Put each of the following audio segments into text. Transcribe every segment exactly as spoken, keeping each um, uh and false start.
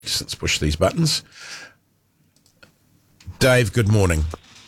Let's push these buttons. Dave, good morning.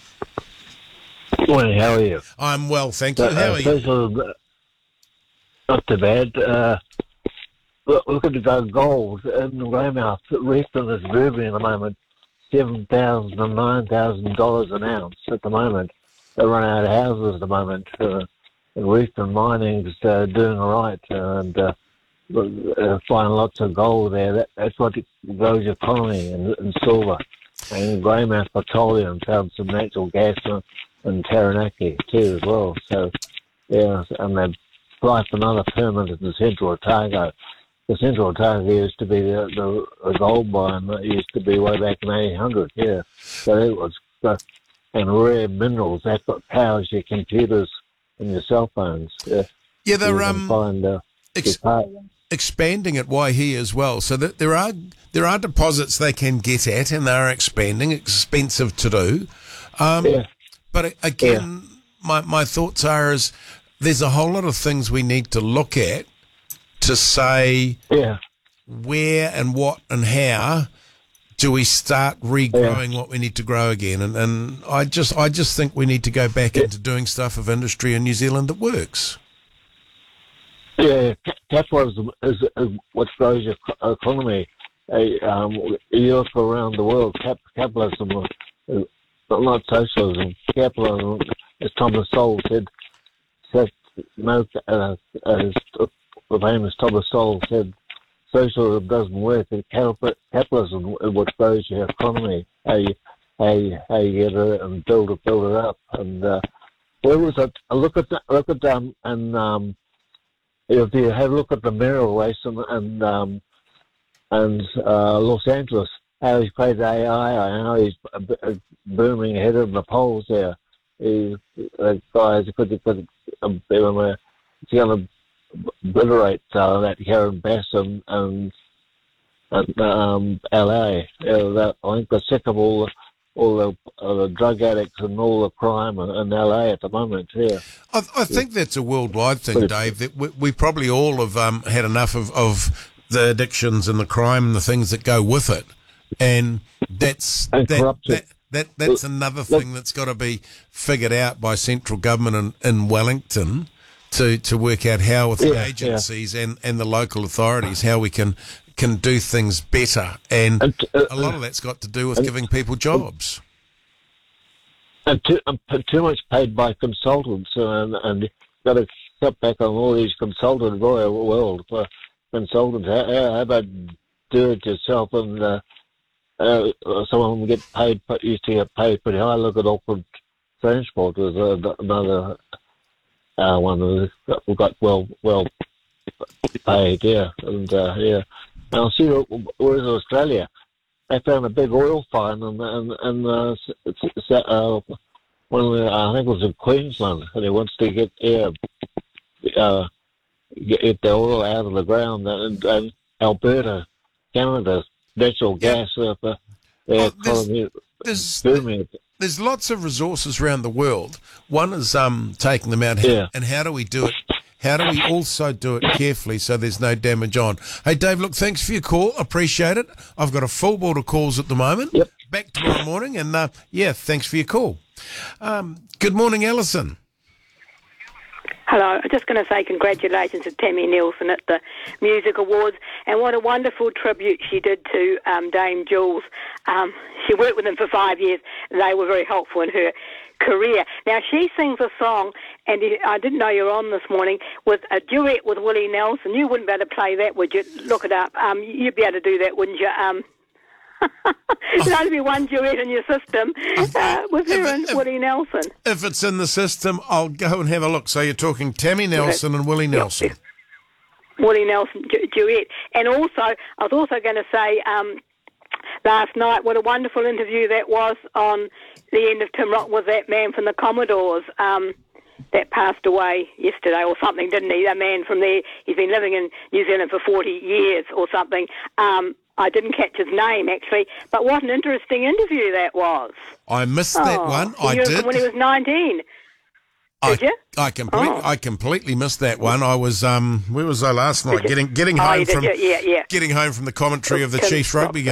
Morning, how are you? I'm well, thank you. Uh, How are you? first of all, not too bad. Uh, look, look at the gold in the Weymouth. Reefton is moving at the moment, seven thousand and nine thousand dollars an ounce at the moment. They run out of houses at the moment. Uh, and Reefton Mining is uh, doing all right, and uh, uh, finding lots of gold there. That, that's what grows your economy, and, and silver. And Weymouth Petroleum found some natural gas and, and Taranaki too as well. So, yeah, and they've applied for another permit in the Central Otago. The Central Otago used to be the, the, the gold mine that used to be way back in eighteen hundred, yeah. So it was, uh, and rare minerals, that's what powers your computers and your cell phones. Yeah, Yeah, they're you can um, find, uh, ex- your expanding at Waihi as well. So that there are there are deposits they can get at, and they're expanding. Expensive to do. Um, yeah. But again, my, my thoughts are is there's a whole lot of things we need to look at to say Yeah. where and what and how do we start regrowing yeah. what we need to grow again. And, and I just I just think we need to go back yeah. into doing stuff of industry in New Zealand that works. Yeah, capitalism is, is what grows your economy. Uh, um, you look around the world, cap, capitalism is not socialism. Capitalism, as Thomas Sowell said, said no, uh, as the famous Thomas Sowell said, socialism doesn't work. Capitalism is what grows your economy. How you, how you, how you get it and build it, build it up. And uh, there was a, a look at the, look at them and um, if you have a look at the mirror race and and, um, and uh, Los Angeles, how he's created A I, and how he's booming ahead of the polls there. He, the guys could could um, going to obliterate uh, that Karen Bass and and, and um, L A. Uh, that, I think they're sick of all the all the, uh, the drug addicts and all the crime in, in L A at the moment. Yeah, I, I think that's a worldwide thing, Dave. That we, we probably all have um, had enough of, of the addictions and the crime and the things that go with it, and that's and that, that that that's another thing that's got to be figured out by central government in, in Wellington to, to work out how with the yeah, agencies yeah. and, and the local authorities how we can can do things better, and, and uh, a lot of that's got to do with and, giving people jobs. And too, and too much paid by consultants, and, and got to cut back on all these consultant world for consultants. How, how about do it yourself? And uh, uh, some of them get paid, used to get paid pretty high. Look at Auckland Transport, was uh, another uh, one who got well well paid, yeah, and uh, yeah. Now, see, where's Australia? They found a big oil find, and and, and uh, uh, one of the, I think it was in Queensland, and he wants to get yeah, uh, get the oil out of the ground, and, and Alberta, Canada, natural gas, uh, their oh, economy there's, booming. There's lots of resources around the world. One is um, taking them out, yeah. and how do we do it? How do we also do it carefully so there's no damage on? Hey, Dave, look, thanks for your call. Appreciate it. I've got a full board of calls at the moment. Yep. Back tomorrow morning, and uh, yeah, thanks for your call. Um, good morning, Alison. Hello. I'm just going to say congratulations to Tammy Nielsen at the Music Awards, and what a wonderful tribute she did to um, Dame Jules. Um, she worked with them for five years. They were very helpful in her career. Now, she sings a song, and I didn't know you were on this morning, with a duet with Willie Nelson. You wouldn't be able to play that, would you? Look it up. Um, you'd be able to do that, wouldn't you? Um, There'd only be one duet in your system uh, with her and if, Willie Nelson. If it's in the system, I'll go and have a look. So you're talking Tammy Nelson and Willie Nelson. Yep. Willie Nelson du- duet. And also, I was also going to say, um, last night, what a wonderful interview that was on the end of Tim Rock with that man from the Commodores um, that passed away yesterday or something, didn't he? A man from there. He's been living in New Zealand for forty years or something. Um, I didn't catch his name, actually, but what an interesting interview that was. I missed oh, that one. I did. When he was nineteen. Did I, you? I, complete, Oh. I completely missed that one. I was, um, where was I last night? you? Getting getting Oh, home you did, from yeah, yeah, yeah. getting home from the commentary of the Tim Chiefs rugby game.